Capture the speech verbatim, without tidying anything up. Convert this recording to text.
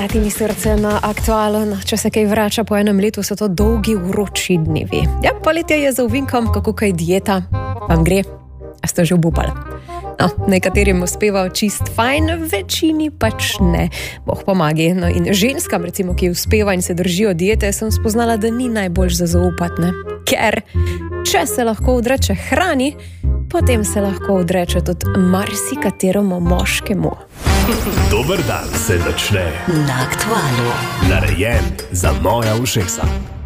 Vrati mi srce na aktualen, če se kaj vrača po enem letu, so to dolgi vroči dnevi. Ja, poletje je za ovinkom, kako kaj dieta. Vam gre? A ste že obupali? No, nekaterim uspeval čist fajn, večini pač ne. Boh pomagi. No in ženskam, recimo, ki uspeva in se držijo diete, sem spoznala, da ni najbolj za zaupati, ne? Ker, če se lahko odreče hrani, potem se lahko odreče tudi marsikateremu moškemu. Dober dan se začne na Aktualu. Narejen za moja ušesa.